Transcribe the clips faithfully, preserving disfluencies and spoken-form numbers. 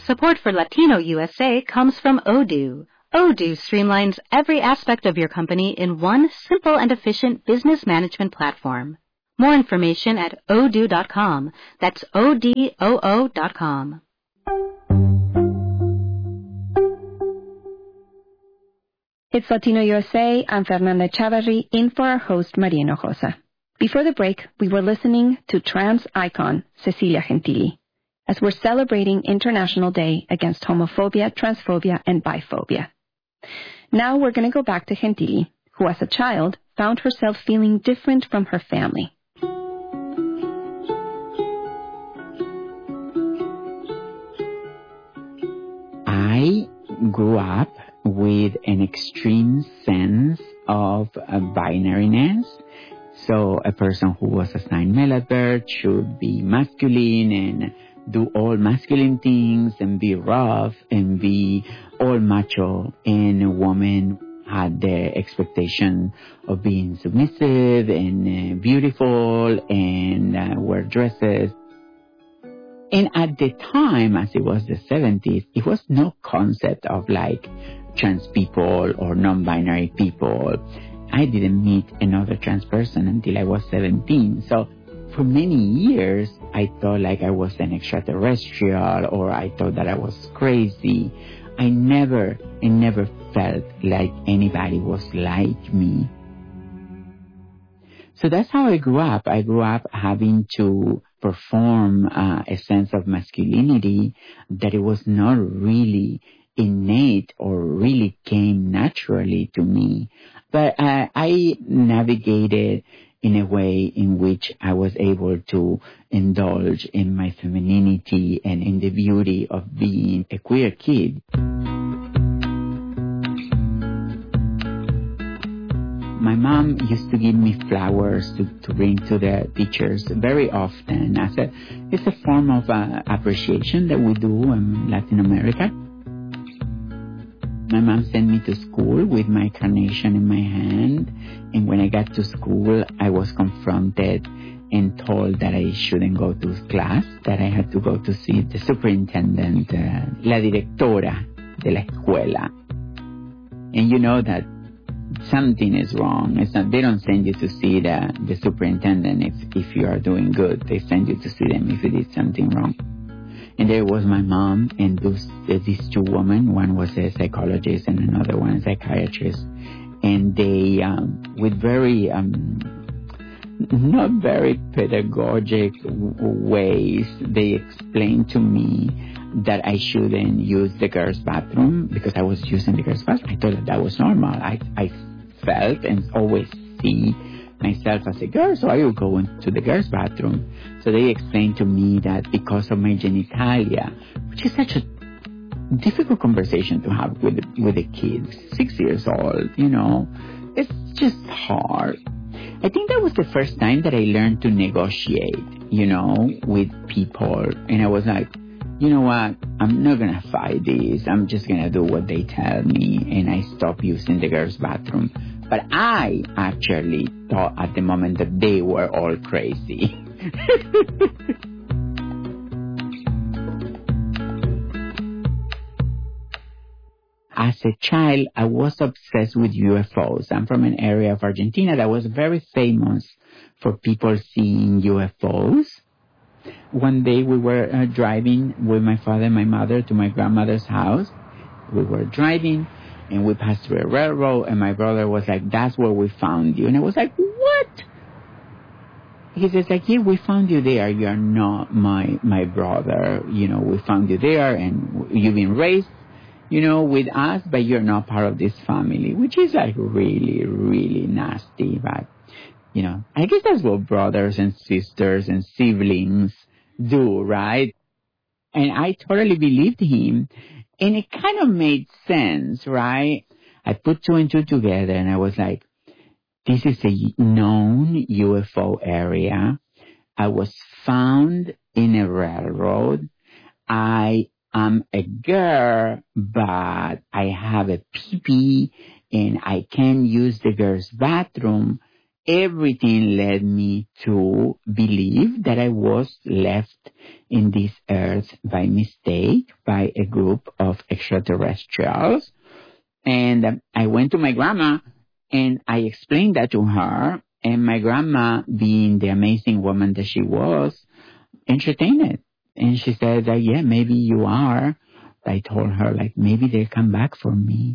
Support for Latino U S A comes from Odoo. Odoo streamlines every aspect of your company in one simple and efficient business management platform. More information at odoo dot com. That's O D O O dot com. It's Latino U S A. I'm Fernanda Chavarri, in for our host, Maria Hinojosa. Before the break, we were listening to trans icon Cecilia Gentili, as we're celebrating International Day Against Homophobia, Transphobia, and Biphobia. Now we're going to go back to Gentili, who as a child found herself feeling different from her family. I grew up with an extreme sense of uh, binariness. So a person who was assigned male at birth should be masculine and do all masculine things and be rough and be all macho. And a woman had the expectation of being submissive and uh, beautiful and uh, wear dresses. And at the time, as it was the seventies, it was no concept of like trans people or non-binary people. I didn't meet another trans person until I was seventeen. So for many years, I thought like I was an extraterrestrial or I thought that I was crazy. I never, I never felt like anybody was like me. So that's how I grew up. I grew up having to perform uh, a sense of masculinity that it was not really innate or really came naturally to me. But uh, I navigated in a way in which I was able to indulge in my femininity and in the beauty of being a queer kid. My mom used to give me flowers to, to bring to the teachers very often. As a, it's a form of uh, appreciation that we do in Latin America. My mom sent me to school with my carnation in my hand. And when I got to school, I was confronted and told that I shouldn't go to class, that I had to go to see the superintendent, uh, la directora de la escuela. And you know that something is wrong. It's not, they don't send you to see the, the superintendent if, if you are doing good. They send you to see them if you did something wrong. And there was my mom and those, uh, these two women. One was a psychologist and another one a psychiatrist. And they, um, with very, um, not very pedagogic w- ways, they explained to me that I shouldn't use the girls' bathroom because I was using the girls' bathroom. I thought that that was normal. I, I felt and always see myself as a girl, so I would go into the girls' bathroom. So they explained to me that because of my genitalia, which is such a difficult conversation to have with with a kid, six years old, you know, it's just hard. I think that was the first time that I learned to negotiate, you know, with people. And I was like, you know what, I'm not going to fight this. I'm just going to do what they tell me. And I stopped using the girls' bathroom. But I actually thought at the moment that they were all crazy. As a child, I was obsessed with U F Os. I'm from an area of Argentina that was very famous for people seeing U F Os. One day we were uh, driving with my father and my mother to my grandmother's house. We were driving and we passed through a railroad and my brother was like, that's where we found you. And I was like, what? He says like, yeah, we found you there. You are not my, my brother. You know, we found you there and you've been raised, you know, with us, but you're not part of this family, which is like really, really nasty. But, you know, I guess that's what brothers and sisters and siblings do, right? And I totally believed him. And it kind of made sense, right? I put two and two together and I was like, this is a known U F O area. I was found in a railroad. I am a girl, but I have a pee-pee and I can use the girls' bathroom. everything led me to believe that I was left in this earth by mistake by a group of extraterrestrials. And um, I went to my grandma and I explained that to her. And my grandma, being the amazing woman that she was, entertained it. And she said that, yeah, maybe you are. I told her, like, maybe they'll come back for me.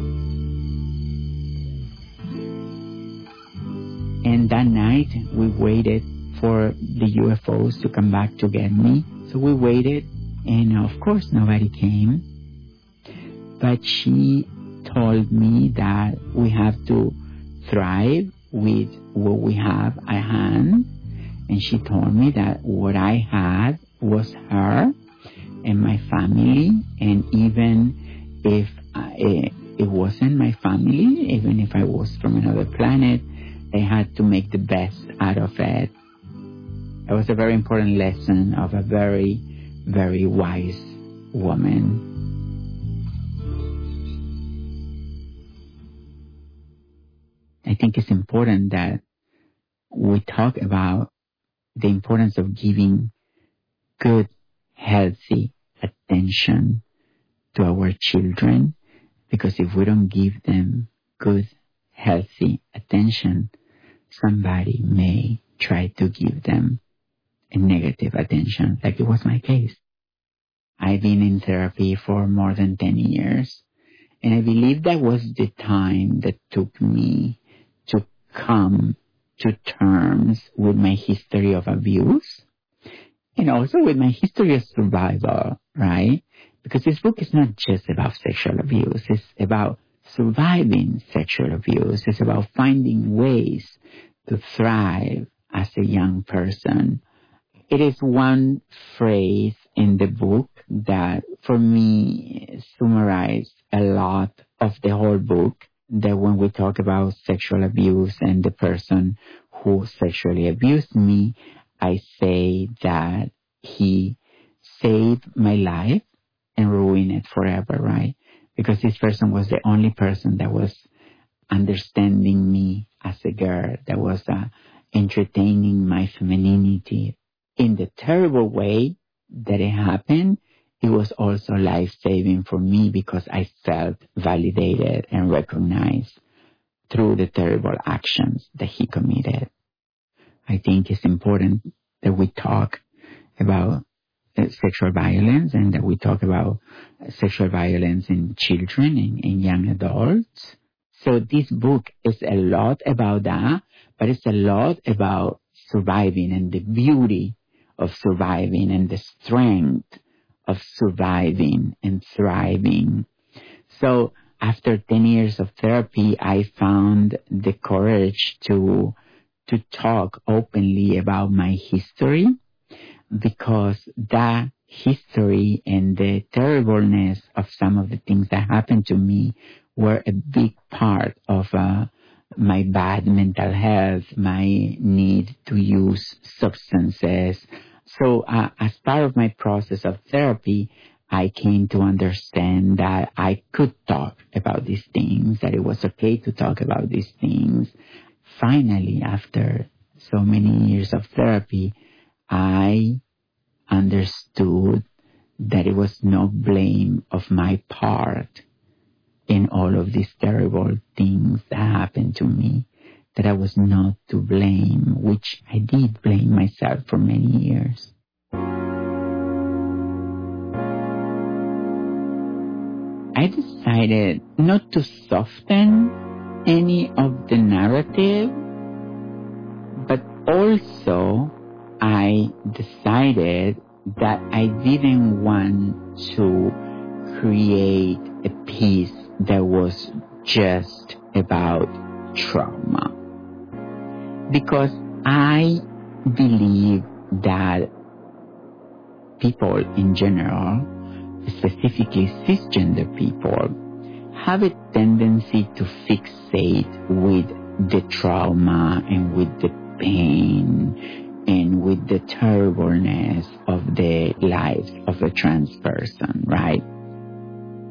And that night, we waited for the U F Os to come back to get me. So we waited, and of course, nobody came. But she told me that we have to thrive with what we have at hand. And she told me that what I had was her and my family. And even if I, it wasn't my family, even if I was from another planet, I had to make the best out of it. It was a very important lesson of a very, very wise woman. I think it's important that we talk about the importance of giving good, healthy attention to our children, because if we don't give them good, healthy attention, somebody may try to give them a negative attention, like it was my case. I've been in therapy for more than ten years, and I believe that was the time that took me to come to terms with my history of abuse and also with my history of survival, right? Because this book is not just about sexual abuse. It's about surviving sexual abuse. It's about finding ways to thrive as a young person. It is one phrase in the book that, for me, summarized a lot of the whole book, that when we talk about sexual abuse and the person who sexually abused me, I say that he saved my life and ruined it forever, right? Because this person was the only person that was understanding me as a girl, that was uh, entertaining my femininity. In the terrible way that it happened, it was also life-saving for me because I felt validated and recognized through the terrible actions that he committed. I think it's important that we talk about uh, sexual violence and that we talk about uh, sexual violence in children and in young adults. So this book is a lot about that, but it's a lot about surviving and the beauty of surviving and the strength of surviving and thriving. So after ten years of therapy, I found the courage to to talk openly about my history, because that history and the terribleness of some of the things that happened to me were a big part of uh, my bad mental health, my need to use substances. So uh, as part of my process of therapy, I came to understand that I could talk about these things, that it was okay to talk about these things. Finally, after so many years of therapy, I understood that it was no blame of my part in all of these terrible things that happened to me, that I was not to blame, which I did blame myself for many years. I decided not to soften any of the narrative, but also I decided that I didn't want to create a piece that was just about trauma. Because I believe that people in general, specifically cisgender people, have a tendency to fixate with the trauma and with the pain and with the terribleness of the lives of a trans person, right?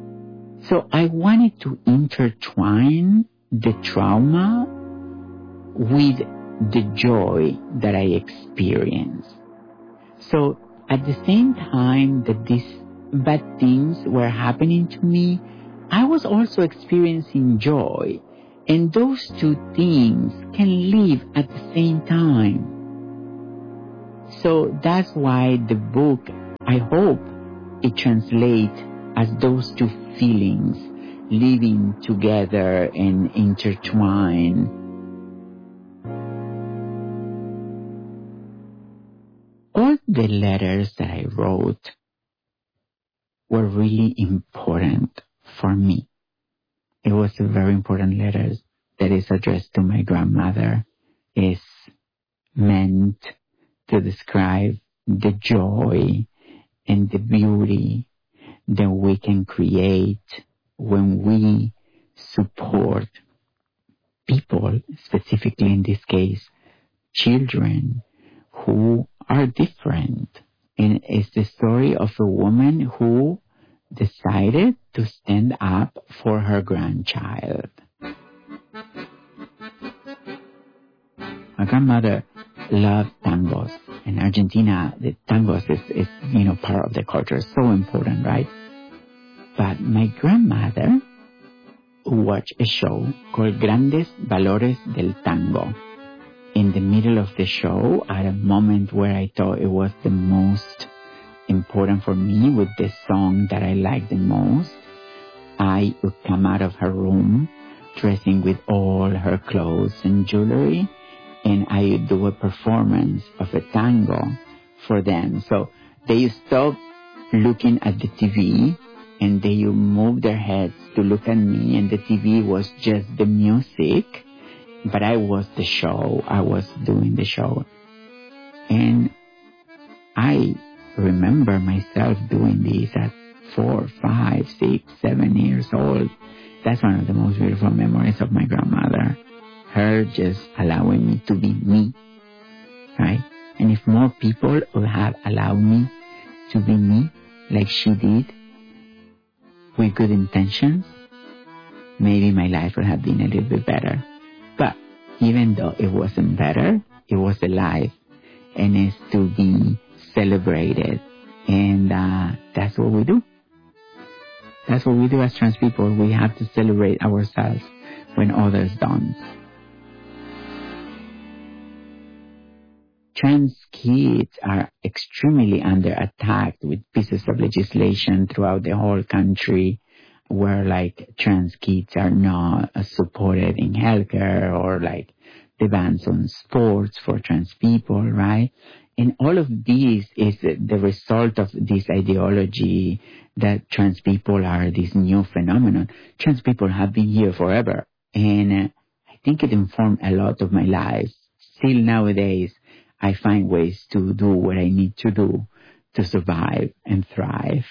So I wanted to intertwine the trauma with the joy that I experienced. So at the same time that these bad things were happening to me, I was also experiencing joy. And those two things can live at the same time. So that's why the book, I hope it translates as those two feelings living together and intertwined. All the letters that I wrote were really important for me. It was a very important letter that is addressed to my grandmother. Is meant to describe the joy and the beauty that we can create when we support people, specifically in this case, children who are different. And it's the story of a woman who decided to stand up for her grandchild. My grandmother loved tangos. In Argentina, the tangos is, is, you know, part of the culture. So important, right? But my grandmother watched a show called Grandes Valores del Tango. In the middle of the show, at a moment where I thought it was the most important for me, with the song that I liked the most, I would come out of her room dressing with all her clothes and jewelry, and I would do a performance of a tango for them. So they stopped looking at the T V and they would move their heads to look at me, and the T V was just the music, but I was the show. I was doing the show. And I remember myself doing this at four, five, six, seven years old. That's one of the most beautiful memories of my grandmother. Her just allowing me to be me, right? And if more people would have allowed me to be me like she did, with good intentions, maybe my life would have been a little bit better. But even though it wasn't better, it was alive and it's to be celebrated. And uh, that's what we do. That's what we do as trans people. We have to celebrate ourselves when others don't. Trans kids are extremely under attack with pieces of legislation throughout the whole country where like trans kids are not supported in healthcare, or like the bans on sports for trans people, right? And all of this is the result of this ideology that trans people are this new phenomenon. Trans people have been here forever. And uh, I think it informed a lot of my life. Still nowadays, I find ways to do what I need to do to survive and thrive.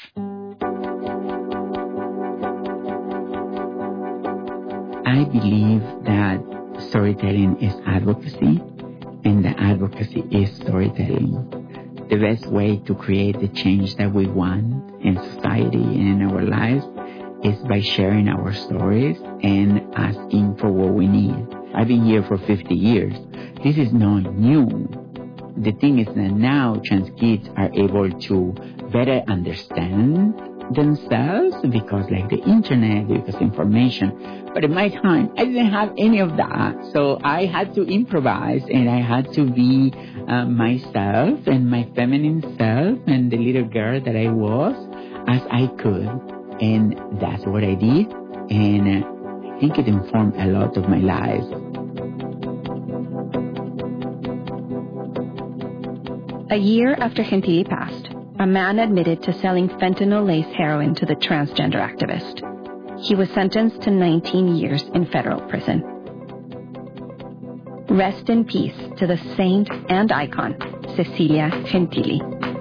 I believe that storytelling is advocacy, and the advocacy is storytelling. The best way to create the change that we want in society and in our lives is by sharing our stories and asking for what we need. I've been here for fifty years. This is not new. The thing is that now trans kids are able to better understand themselves because like the internet, because information. But in my time, I didn't have any of that. So I had to improvise, and I had to be uh, myself and my feminine self and the little girl that I was as I could. And that's what I did. And uh, I think it informed a lot of my life. A year after Gentili passed, a man admitted to selling fentanyl-laced heroin to the transgender activist. He was sentenced to nineteen years in federal prison. Rest in peace to the saint and icon, Cecilia Gentili.